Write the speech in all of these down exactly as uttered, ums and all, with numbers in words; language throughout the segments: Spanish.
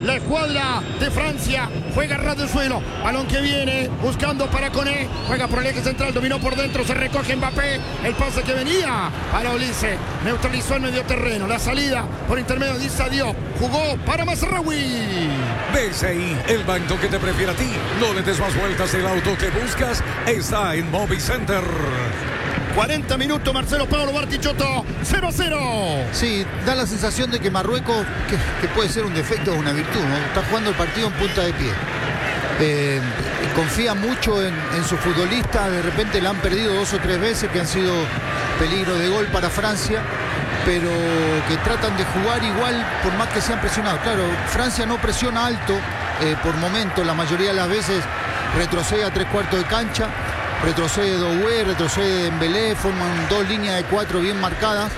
la escuadra de Francia. Juega ras del suelo. Balón que viene buscando para Koné. Juega por el eje central. Dominó por dentro. Se recoge Mbappé. El pase que venía para Olise. Neutralizó el medio terreno. La salida por intermedio de Issa Diop. Jugó para Mazraoui. B C I, el banco que te prefiere a ti. No le des más vueltas. El auto que buscas está en Movicenter. cuarenta minutos, Marcelo Pablo Bartichotto, cero a cero. Sí, da la sensación de que Marruecos, que, que puede ser un defecto o una virtud, ¿no? Está jugando el partido en punta de pie. Eh, confía mucho en, en su futbolista. De repente la han perdido dos o tres veces, que han sido peligro de gol para Francia, pero que tratan de jugar igual por más que sean presionados. Claro, Francia no presiona alto eh, por momento, la mayoría de las veces retrocede a tres cuartos de cancha. Retrocede Doué, retrocede Dembélé, forman dos líneas de cuatro bien marcadas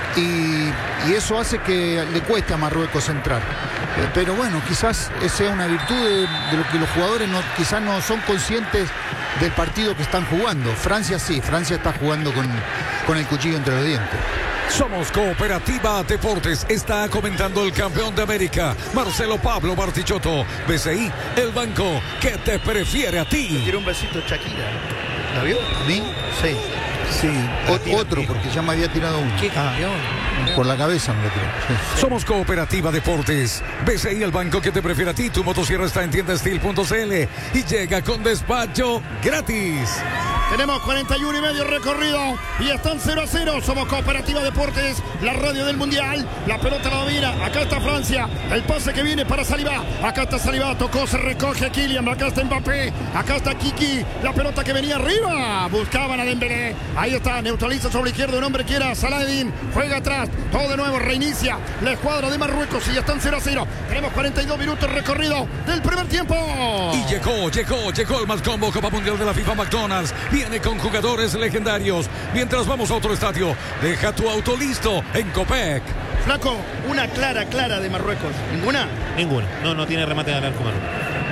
y, y eso hace que le cueste a Marruecos entrar. Eh, pero bueno, quizás sea una virtud de, de lo que los jugadores no, quizás no son conscientes del partido que están jugando. Francia sí, Francia está jugando con, con el cuchillo entre los dientes. Somos Cooperativa Deportes. Está comentando el campeón de América, Marcelo Pablo Bartichotto. B C I, el banco que te prefiere a ti. Quiero un besito Shakira. ¿La vio? ¿A mí? Sí. Sí, o, otro, porque ya me había tirado uno. ¡Qué campeón! Por la cabeza me lo tiró. Sí. Somos Cooperativa Deportes. B C I, el banco que te prefiere a ti. Tu motosierra está en tienda steel punto c l y llega con despacho gratis. Tenemos cuarenta y uno y medio recorrido y están cero a cero. Somos Cooperativa Deportes, la radio del Mundial. La pelota la domina. Acá está Francia. El pase que viene para Saliba. Acá está Saliba. Tocó, se recoge Kylian. Acá está Mbappé. Acá está Kiki. La pelota que venía arriba. Buscaban a Dembélé. Ahí está. Neutraliza sobre la izquierda un hombre que era Saladin. Juega atrás. Todo de nuevo. Reinicia la escuadra de Marruecos y ya están cero a cero. Tenemos cuarenta y dos minutos recorrido del primer tiempo. Y llegó, llegó, llegó el más combo Copa Mundial de la FIFA McDonald's. Viene con jugadores legendarios. Mientras vamos a otro estadio, deja tu auto listo en Copec. Flaco, una clara, clara de Marruecos. ¿Ninguna? Ninguna. No, no tiene remate al arco Marruecos.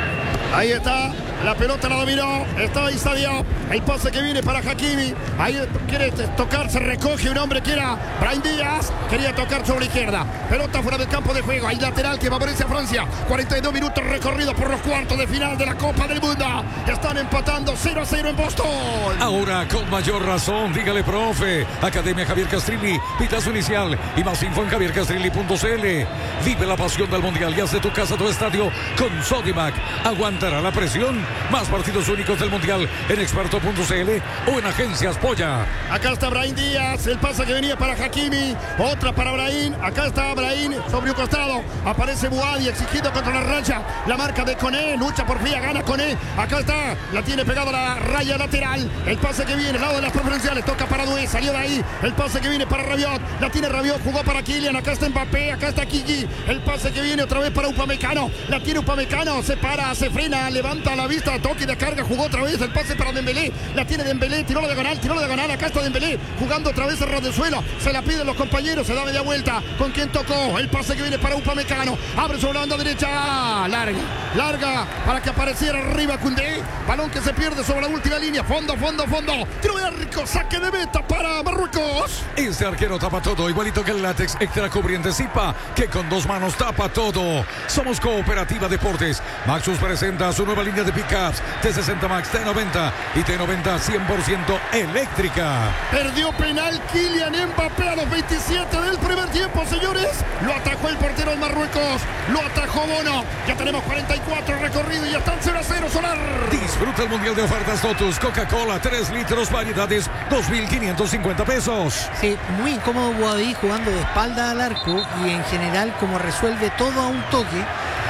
Ahí está, la pelota la dominó, está Issa Diop, el pase que viene para Hakimi, ahí quiere tocar, se recoge un hombre que era Brahim Díaz, quería tocar sobre la izquierda, pelota fuera del campo de juego, hay lateral que favorece a Francia, cuarenta y dos minutos recorridos por los cuartos de final de la Copa del Mundo, están empatando cero a cero en Boston. Ahora con mayor razón, dígale profe, Academia Javier Castrilli, pitazo inicial y más info en javier castrilli punto c l. Vive la pasión del Mundial y haz de tu casa tu estadio con Sodimac. Aguantará la presión. Más partidos únicos del Mundial en experto punto c l o en Agencias Polla. Acá está Brahim Díaz, el pase que venía para Hakimi, otra para Brahim, acá está Brahim sobre un costado, aparece Buadi exigiendo contra la raya, la marca de Koné, lucha por vía, gana Koné, acá está, la tiene pegado a la raya lateral, el pase que viene, al lado de las preferenciales, toca para Doué, salió de ahí, el pase que viene para Rabiot, la tiene Rabiot, jugó para Kylian, acá está Mbappé, acá está Kiki, el pase que viene otra vez para Upamecano, la tiene Upamecano, se para, se frena, levanta la vista, toque de carga, jugó otra vez el pase para Dembélé, la tiene Dembélé, tiró la diagonal, tiró la diagonal, acá está Dembélé, jugando otra vez el ras del suelo, se la piden los compañeros, se da media vuelta, con quien tocó, el pase que viene para Upamecano, abre sobre la banda derecha, larga, larga, para que apareciera arriba Koundé, balón que se pierde sobre la última línea, fondo, fondo, fondo, tiro de arco, saque de meta para Marruecos. Este arquero tapa todo, igualito que el látex extra cubriente Zipa, que con dos manos tapa todo. Somos Cooperativa Deportes. Maxus presenta su nueva línea de pickups T sesenta Max, T noventa y T noventa cien por ciento eléctrica. Perdió penal Kylian Mbappé a los veintisiete del primer tiempo, señores. Lo atajó el portero de Marruecos, lo atajó Bono. Ya tenemos cuarenta y cuatro recorridos y ya están cero a cero, Solar. Disfruta el Mundial de Ofertas Totus. Coca-Cola, tres litros, variedades, dos mil quinientos cincuenta pesos. Sí, muy incómodo Boadí jugando de espalda al arco y en general como resuelve todo a un toque.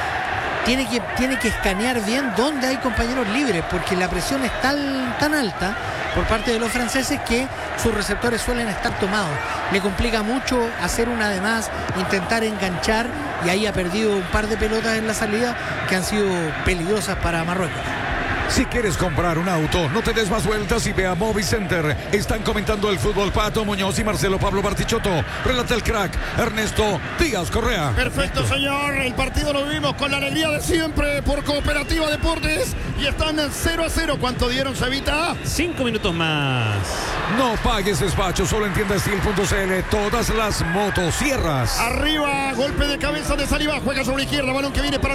Tiene que, tiene que escanear bien dónde hay compañeros libres, porque la presión es tan, tan alta por parte de los franceses que sus receptores suelen estar tomados. Le complica mucho hacer una de más, intentar enganchar, y ahí ha perdido un par de pelotas en la salida que han sido peligrosas para Marruecos. Si quieres comprar un auto, no te des más vueltas y ve a Movicenter. Están comentando el fútbol Pato Muñoz y Marcelo Pablo Bartichotto. Relata el crack Ernesto Díaz Correa. Perfecto, señor. El partido lo vivimos con la alegría de siempre por Cooperativa Deportes. Y están en cero a cero. ¿Cuánto dieron, Cevita? Cinco minutos más. No pagues despacho, solo en tienda steel punto c l. Todas las motosierras. Arriba, golpe de cabeza de Saliba. Juega sobre la izquierda, balón que viene para